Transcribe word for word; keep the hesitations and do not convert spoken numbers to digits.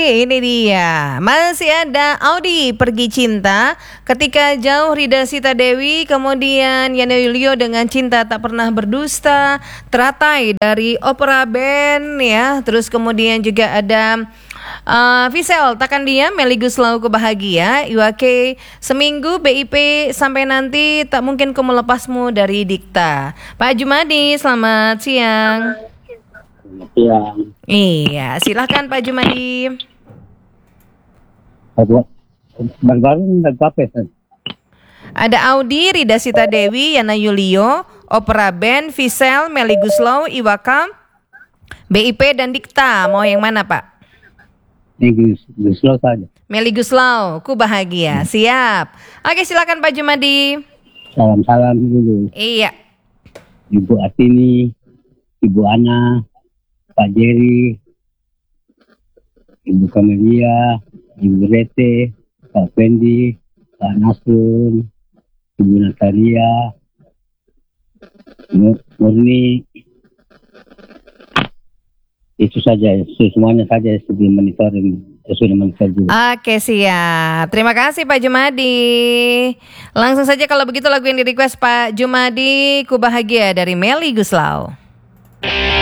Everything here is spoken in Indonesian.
ini dia. Masih ada Audi Pergi Cinta, Ketika Jauh Rida Sita Dewi, kemudian Yana Yulio dengan Cinta Tak Pernah Berdusta, Teratai dari Opera Band ya. Terus kemudian juga ada Uh, Visel Takkan Diam, Meli Guslau Ku Bahagia, Iwake Seminggu, B I P Sampai Nanti, Tak Mungkin Ku Melepasmu dari Dikta. Pak Jumadi, selamat siang. Selamat siang. Iya, silahkan Pak Jumadi. Baru-baru apa ya? Ada Audi, Rida Sita Dewi, Yana Yulio, Opera Band, Visel, Meli Guslau, Iwaka, B I P dan Dikta. Mau yang mana Pak? Ini Guslau saja. Meli Guslau, Ku Bahagia. Siap. Oke, silakan Pak Jumadi. Salam-salam dulu. Iya. Ibu Atini, Ibu Ana, Pak Jerry, Ibu Kamelia, Ibu Rete, Pak Fendi, Pak Nasrun, Ibu Natalia, Murni. Itu saja, semuanya saja sebelum monitoring, sudah monitor juga. Oke, siap. Terima kasih Pak Jumadi. Langsung saja kalau begitu lagu yang di request Pak Jumadi, Ku Bahagia dari Meli Guslau.